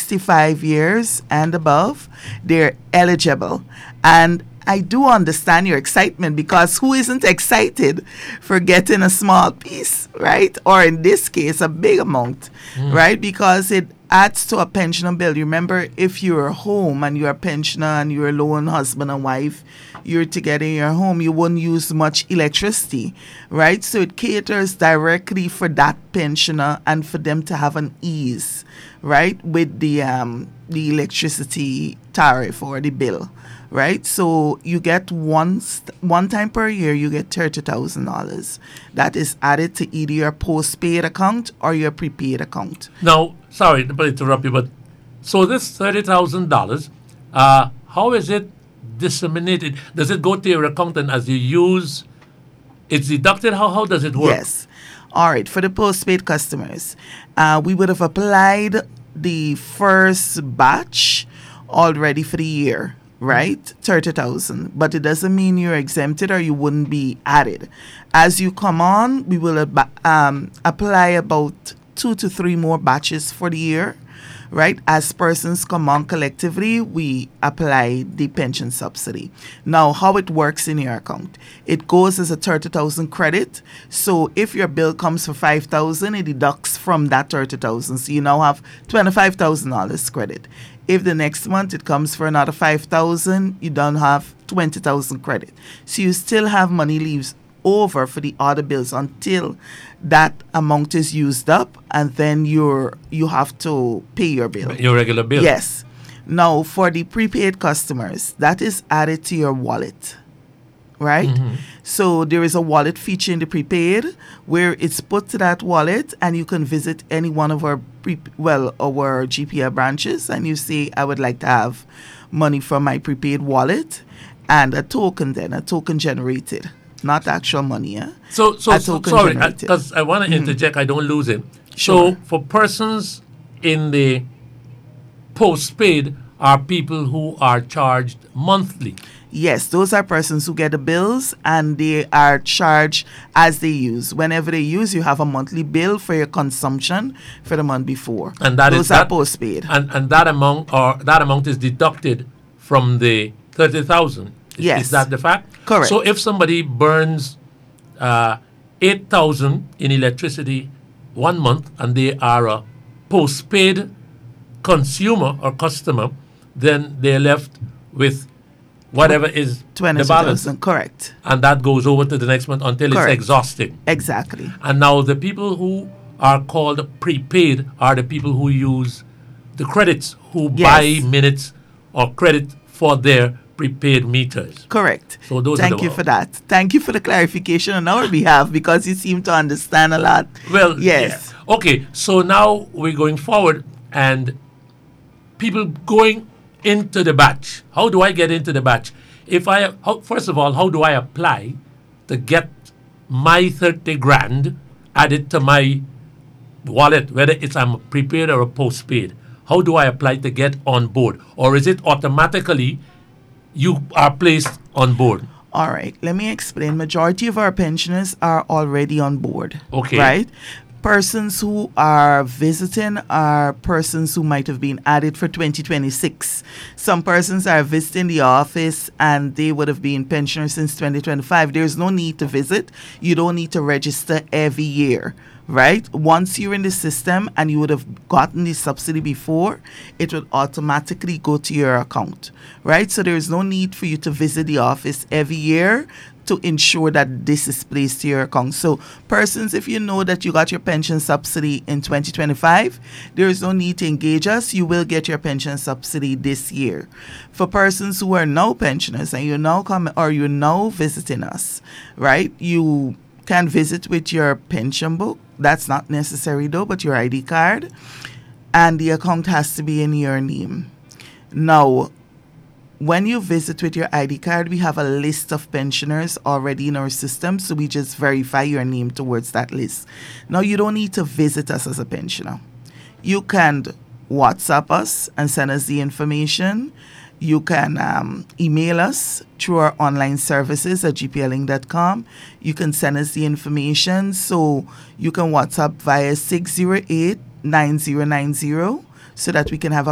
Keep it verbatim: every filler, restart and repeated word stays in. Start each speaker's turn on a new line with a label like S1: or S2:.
S1: sixty-five years and above, they're eligible. And I do understand your excitement, because who isn't excited for getting a small piece, right? Or in this case, a big amount, mm. right? Because it adds to a pensioner bill. Remember, if you're home and you're a pensioner and you're alone, husband and wife, you're together in your home, you wouldn't use much electricity, right? So it caters directly for that pensioner and for them to have an ease, right, with the um, the electricity tariff or the bill, right? So you get one, st- one time per year, you get thirty thousand dollars. That is added to either your postpaid account or your prepaid account.
S2: Now, sorry to interrupt you, but so this thirty thousand dollars, uh, how is it disseminated? Does it go to your account, and as you use, it's deducted? How, how does it work?
S1: Yes. All right. For the postpaid customers, uh, we would have applied the first batch already for the year, right? thirty thousand. But it doesn't mean you're exempted or you wouldn't be added. As you come on, we will ab- um, apply about two to three more batches for the year, right? As persons come on collectively, we apply the pension subsidy. Now, how it works in your account, it goes as a thirty thousand credit. So if your bill comes for five thousand, it deducts from that thirty thousand. So you now have twenty-five thousand dollars credit. If the next month it comes for another five thousand, you don't have twenty thousand credit. So you still have money leaves over for the other bills until that amount is used up, and then you're you have to pay your bill.
S2: Your regular bill.
S1: Yes. Now, for the prepaid customers, that is added to your wallet, right? Mm-hmm. So there is a wallet feature in the prepaid where it's put to that wallet, and you can visit any one of our pre- well our G P L branches, and you say, I would like to have money from my prepaid wallet, and a token then, a token generated. Not actual money, yeah?
S2: So, so, so sorry, because I, I want to mm-hmm. interject, I don't lose it.
S1: Sure.
S2: So, for persons in the postpaid are people who are charged monthly.
S1: Yes, those are persons who get the bills and they are charged as they use. Whenever they use, you have a monthly bill for your consumption for the month before.
S2: And that
S1: those
S2: is
S1: are
S2: that,
S1: postpaid.
S2: And and that amount or that amount is deducted from the thirty thousand. Is,
S1: yes.
S2: Is that the fact?
S1: Correct.
S2: So if somebody burns uh, eight thousand in electricity one month and they are a postpaid consumer or customer, then they're left with whatever is the balance.
S1: Correct.
S2: And that goes over to the next month until
S1: Correct.
S2: It's exhausted.
S1: Exactly.
S2: And now the people who are called prepaid are the people who use the credits, who
S1: yes.
S2: buy minutes or credit for their prepaid meters.
S1: Correct.
S2: So those
S1: Thank
S2: are the
S1: you for that. Thank you for the clarification on our behalf, because you seem to understand a lot.
S2: Well,
S1: yes.
S2: Yeah. Okay, so now we're going forward, and people going into the batch. How do I get into the batch? If I how, first of all, how do I apply to get my thirty grand added to my wallet, whether it's I'm prepaid or a postpaid? How do I apply to get on board? Or is it automatically you are placed on board?
S1: All right, let me explain. Majority of our pensioners are already on board.
S2: Okay.
S1: Right? Persons who are visiting are persons who might have been added for twenty twenty-six. Some persons are visiting the office and they would have been pensioners since twenty twenty-five. There's no need to visit. You don't need to register every year. Right? Once you're in the system and you would have gotten the subsidy before, it would automatically go to your account. Right? So there is no need for you to visit the office every year to ensure that this is placed to your account. So persons, if you know that you got your pension subsidy in twenty twenty-five, there is no need to engage us. You will get your pension subsidy this year. For persons who are now pensioners and you're now coming or you're now visiting us, right? You can visit with your pension book. That's not necessary though, but your I D card. And the account has to be in your name. Now, when you visit with your I D card, we have a list of pensioners already in our system, so we just verify your name towards that list. Now, you don't need to visit us as a pensioner. You can WhatsApp us and send us the information. You can um, email us through our online services at g p l link dot com. You can send us the information. So you can WhatsApp via six zero eight, nine zero nine zero so that we can have a